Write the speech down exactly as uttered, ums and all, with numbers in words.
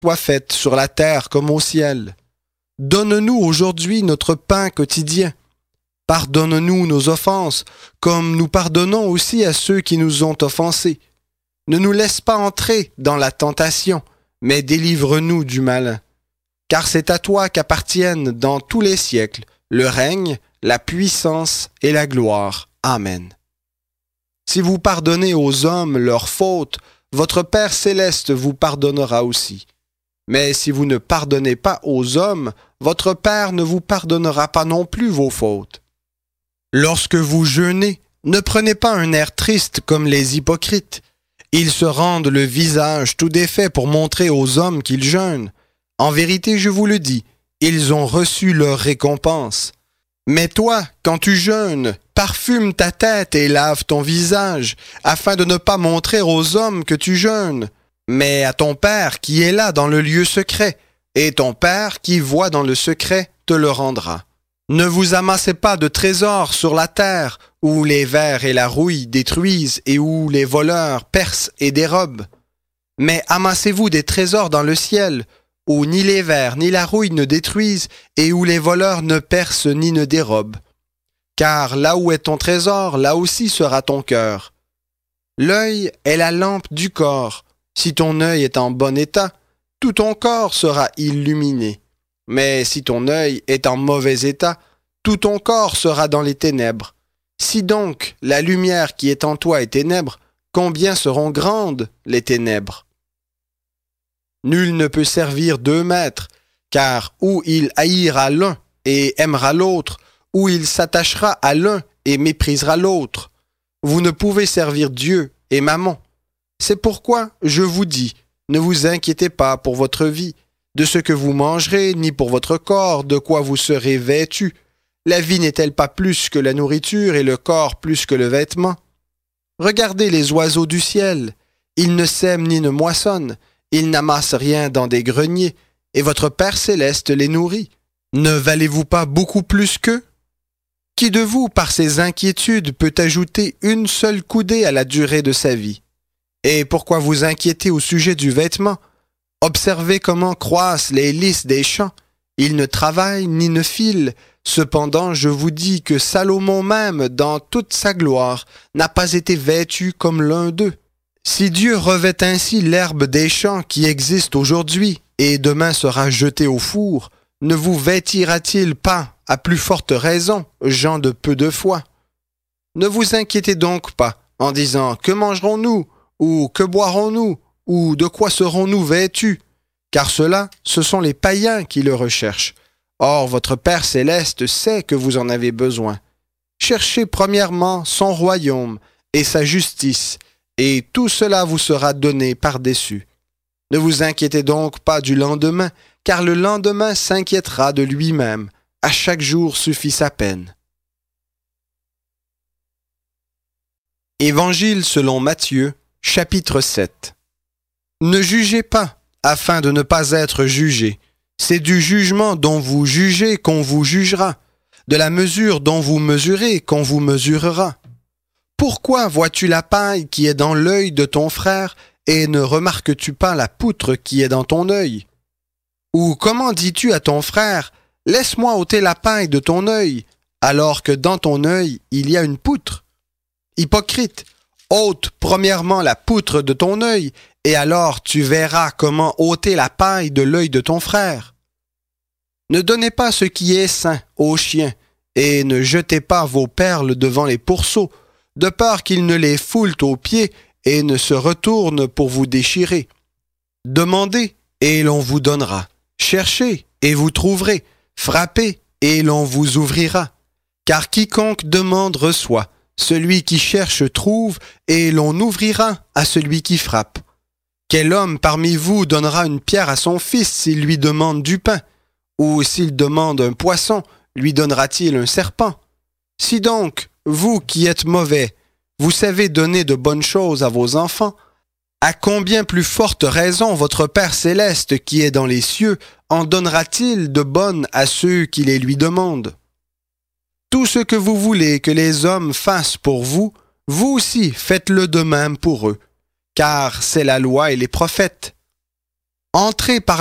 soit faite sur la terre comme au ciel. Donne-nous aujourd'hui notre pain quotidien. Pardonne-nous nos offenses, comme nous pardonnons aussi à ceux qui nous ont offensés. Ne nous laisse pas entrer dans la tentation, mais délivre-nous du malin. Car c'est à toi qu'appartiennent dans tous les siècles le règne, la puissance et la gloire. Amen. Si vous pardonnez aux hommes leurs fautes, votre Père céleste vous pardonnera aussi. Mais si vous ne pardonnez pas aux hommes, votre Père ne vous pardonnera pas non plus vos fautes. Lorsque vous jeûnez, ne prenez pas un air triste comme les hypocrites. Ils se rendent le visage tout défait pour montrer aux hommes qu'ils jeûnent. En vérité, je vous le dis, ils ont reçu leur récompense. Mais toi, quand tu jeûnes, parfume ta tête et lave ton visage, afin de ne pas montrer aux hommes que tu jeûnes, mais à ton Père qui est là dans le lieu secret, et ton Père qui voit dans le secret te le rendra. Ne vous amassez pas de trésors sur la terre, où les vers et la rouille détruisent et où les voleurs percent et dérobent. Mais amassez-vous des trésors dans le ciel, où ni les vers ni la rouille ne détruisent et où les voleurs ne percent ni ne dérobent. Car là où est ton trésor, là aussi sera ton cœur. L'œil est la lampe du corps. Si ton œil est en bon état, tout ton corps sera illuminé. Mais si ton œil est en mauvais état, tout ton corps sera dans les ténèbres. Si donc la lumière qui est en toi est ténèbre, combien seront grandes les ténèbres? Nul ne peut servir deux maîtres, car ou il haïra l'un et aimera l'autre, ou il s'attachera à l'un et méprisera l'autre. Vous ne pouvez servir Dieu et Mammon. C'est pourquoi je vous dis, ne vous inquiétez pas pour votre vie, de ce que vous mangerez, ni pour votre corps, de quoi vous serez vêtus. La vie n'est-elle pas plus que la nourriture et le corps plus que le vêtement? Regardez les oiseaux du ciel, ils ne sèment ni ne moissonnent, ils n'amassent rien dans des greniers, et votre Père céleste les nourrit. Ne valez-vous pas beaucoup plus qu'eux? Qui de vous, par ses inquiétudes, peut ajouter une seule coudée à la durée de sa vie? Et pourquoi vous inquiétez au sujet du vêtement? Observez comment croissent les lys des champs. Ils ne travaillent ni ne filent. Cependant, je vous dis que Salomon même, dans toute sa gloire, n'a pas été vêtu comme l'un d'eux. Si Dieu revêt ainsi l'herbe des champs qui existe aujourd'hui et demain sera jetée au four, ne vous vêtira-t-il pas à plus forte raison, gens de peu de foi? Ne vous inquiétez donc pas en disant « Que mangerons-nous » ou « Que boirons-nous » ou « De quoi serons-nous vêtus » car ceux-là, ce sont les païens qui le recherchent. Or, votre Père céleste sait que vous en avez besoin. Cherchez premièrement son royaume et sa justice, et tout cela vous sera donné par-dessus. Ne vous inquiétez donc pas du lendemain, car le lendemain s'inquiétera de lui-même. À chaque jour suffit sa peine. Évangile selon Matthieu, chapitre sept. Ne jugez pas, afin de ne pas être jugés. C'est du jugement dont vous jugez qu'on vous jugera, de la mesure dont vous mesurez qu'on vous mesurera. Pourquoi vois-tu la paille qui est dans l'œil de ton frère et ne remarques-tu pas la poutre qui est dans ton œil? Ou comment dis-tu à ton frère, « Laisse-moi ôter la paille de ton œil », alors que dans ton œil il y a une poutre? Hypocrite, ôte premièrement la poutre de ton œil, et alors tu verras comment ôter la paille de l'œil de ton frère. Ne donnez pas ce qui est sain aux chiens, et ne jetez pas vos perles devant les pourceaux, de peur qu'ils ne les foulent aux pieds et ne se retournent pour vous déchirer. Demandez, et l'on vous donnera. Cherchez, et vous trouverez. Frappez, et l'on vous ouvrira. Car quiconque demande reçoit, celui qui cherche trouve, et l'on ouvrira à celui qui frappe. Quel homme parmi vous donnera une pierre à son fils s'il lui demande du pain? Ou s'il demande un poisson, lui donnera-t-il un serpent? Si donc, vous qui êtes mauvais, vous savez donner de bonnes choses à vos enfants, à combien plus forte raison votre Père céleste qui est dans les cieux en donnera-t-il de bonnes à ceux qui les lui demandent? Tout ce que vous voulez que les hommes fassent pour vous, vous aussi faites-le de même pour eux, car c'est la loi et les prophètes. Entrez par